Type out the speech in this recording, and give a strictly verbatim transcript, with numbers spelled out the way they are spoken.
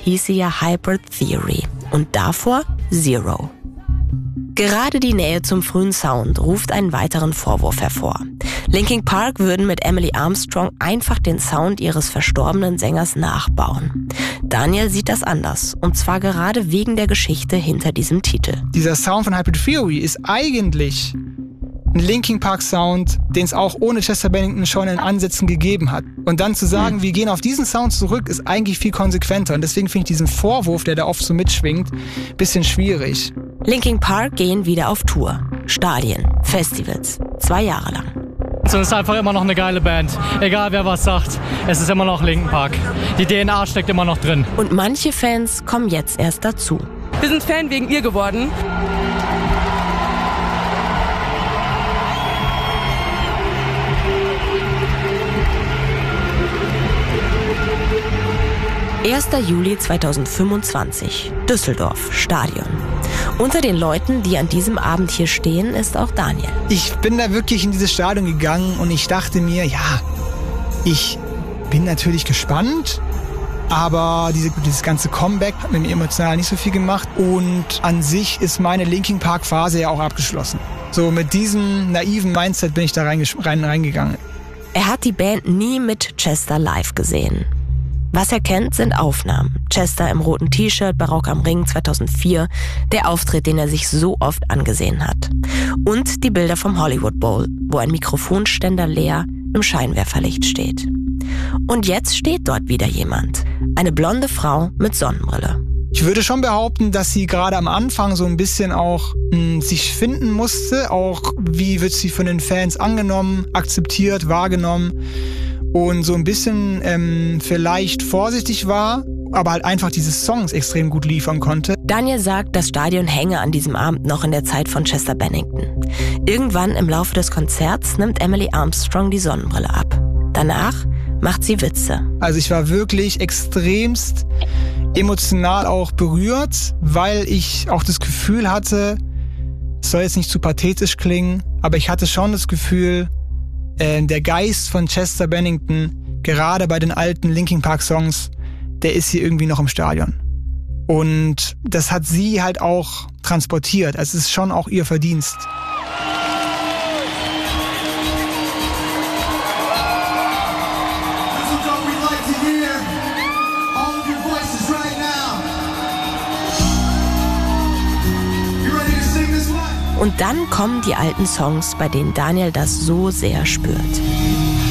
hieß sie ja Hybrid Theory und davor Zero. Gerade die Nähe zum frühen Sound ruft einen weiteren Vorwurf hervor. Linkin Park würden mit Emily Armstrong einfach den Sound ihres verstorbenen Sängers nachbauen. Daniel sieht das anders, und zwar gerade wegen der Geschichte hinter diesem Titel. Dieser Sound von Hybrid Theory ist eigentlich ein Linkin Park Sound, den es auch ohne Chester Bennington schon in Ansätzen gegeben hat. Und dann zu sagen, mhm. wir gehen auf diesen Sound zurück, ist eigentlich viel konsequenter. Und deswegen finde ich diesen Vorwurf, der da oft so mitschwingt, ein bisschen schwierig. Linkin Park gehen wieder auf Tour. Stadien, Festivals, zwei Jahre lang. Es ist einfach immer noch eine geile Band. Egal wer was sagt, es ist immer noch Linkin Park. Die D N A steckt immer noch drin. Und manche Fans kommen jetzt erst dazu. Wir sind Fan wegen ihr geworden. erster Juli zweitausendfünfundzwanzig, Düsseldorf, Stadion. Unter den Leuten, die an diesem Abend hier stehen, ist auch Daniel. Ich bin da wirklich in dieses Stadion gegangen und ich dachte mir, ja, ich bin natürlich gespannt, aber diese, dieses ganze Comeback hat mit mir emotional nicht so viel gemacht und an sich ist meine Linkin Park Phase ja auch abgeschlossen. So mit diesem naiven Mindset bin ich da rein, rein, reingegangen. Er hat die Band nie mit Chester live gesehen. Was er kennt, sind Aufnahmen. Chester im roten T-Shirt bei Rock am Ring zweitausendvier, der Auftritt, den er sich so oft angesehen hat. Und die Bilder vom Hollywood Bowl, wo ein Mikrofonständer leer im Scheinwerferlicht steht. Und jetzt steht dort wieder jemand. Eine blonde Frau mit Sonnenbrille. Ich würde schon behaupten, dass sie gerade am Anfang so ein bisschen auch mh, sich finden musste. Auch wie wird sie von den Fans angenommen, akzeptiert, wahrgenommen. Und so ein bisschen ähm, vielleicht vorsichtig war, aber halt einfach diese Songs extrem gut liefern konnte. Daniel sagt, das Stadion hänge an diesem Abend noch in der Zeit von Chester Bennington. Irgendwann im Laufe des Konzerts nimmt Emily Armstrong die Sonnenbrille ab. Danach macht sie Witze. Also ich war wirklich extremst emotional auch berührt, weil ich auch das Gefühl hatte, es soll jetzt nicht zu pathetisch klingen, aber ich hatte schon das Gefühl, der Geist von Chester Bennington, gerade bei den alten Linkin Park Songs, der ist hier irgendwie noch im Stadion. Und das hat sie halt auch transportiert. Also es ist schon auch ihr Verdienst. Und dann kommen die alten Songs, bei denen Daniel das so sehr spürt.